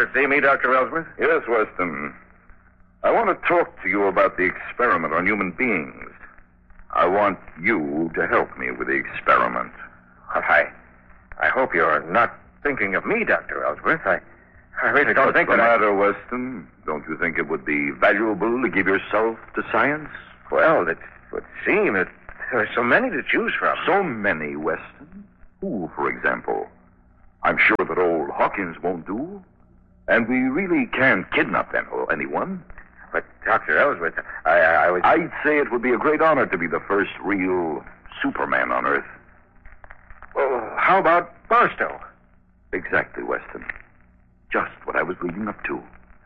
to see me, Dr. Ellsworth? Yes, Weston. I want to talk to you about the experiment on human beings. I want you to help me with the experiment. Well, I hope you're not thinking of me, Dr. Ellsworth. I really don't think What's the that matter, Weston? Don't you think it would be valuable to give yourself to science? Well, it would seem that there are so many to choose from. So many, Weston. Who, for example? I'm sure that old Hawkins won't do. And we really can't kidnap anyone. But, Dr. Ellsworth, I'd say it would be a great honor to be the first real Superman on Earth. Well, how about Barstow? Exactly, Weston. Just what I was leading up to.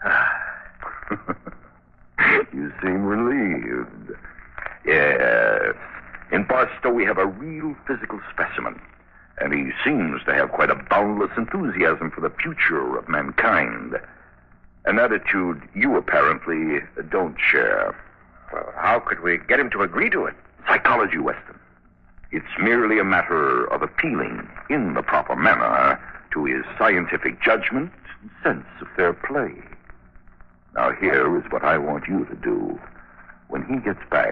You seem relieved. Yes. In Barstow, we have a real physical specimen. And he seems to have quite a boundless enthusiasm for the future of mankind. An attitude you apparently don't share. Well, how could we get him to agree to it? Psychology, Weston. It's merely a matter of appealing in the proper manner to his scientific judgment and sense of fair play. Now, here is what I want you to do when he gets back.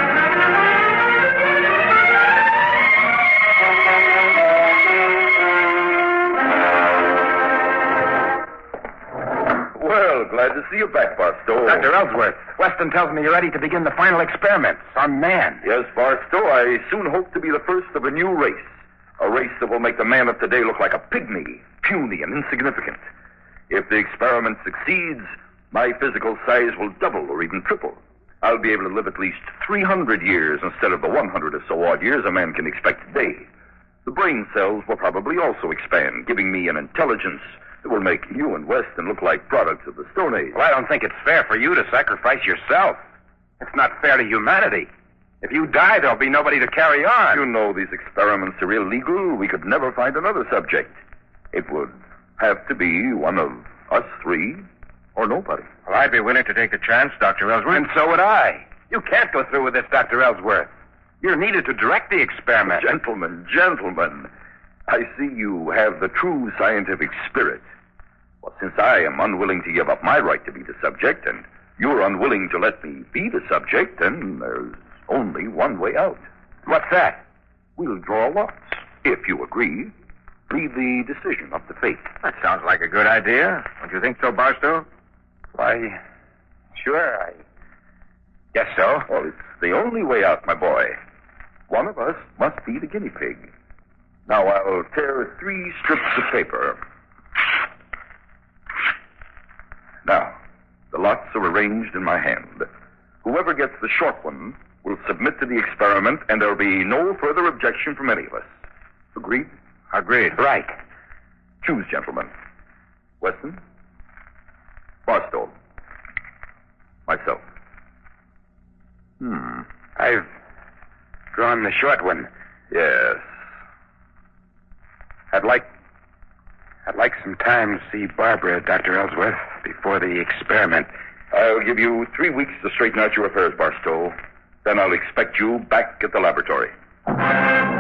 Well, glad to see you back, Barstow. Dr. Ellsworth, Weston tells me you're ready to begin the final experiments on man. Yes, Barstow, I soon hope to be the first of a new race. A race that will make the man of today look like a pygmy, puny and insignificant. If the experiment succeeds, my physical size will double or even triple. I'll be able to live at least 300 years instead of the 100 or so odd years a man can expect today. The brain cells will probably also expand, giving me an intelligence that will make you and Weston look like products of the Stone Age. Well, I don't think it's fair for you to sacrifice yourself. It's not fair to humanity. If you die, there'll be nobody to carry on. You know these experiments are illegal. We could never find another subject. It would have to be one of us three or nobody. Well, I'd be willing to take the chance, Dr. Ellsworth. And so would I. You can't go through with this, Dr. Ellsworth. You're needed to direct the experiment. Gentlemen, I see you have the true scientific spirit. Well, since I am unwilling to give up my right to be the subject, and you're unwilling to let me be the subject, then there's only one way out. What's that? We'll draw lots, if you agree. Leave the decision up to fate. That sounds like a good idea. Don't you think so, Barstow? Why, sure, I guess so. Well, it's the only way out, my boy. One of us must be the guinea pig. Now, I'll tear 3 strips of paper. Now, the lots are arranged in my hand. Whoever gets the short one will submit to the experiment, and there'll be no further objection from any of us. Agreed? Agreed. Right. Choose, gentlemen. Weston? Barstow? Myself. I've drawn the short one. Yes. I'd like some time to see Barbara, Dr. Ellsworth, before the experiment. I'll give you 3 weeks to straighten out your affairs, Barstow. Then I'll expect you back at the laboratory.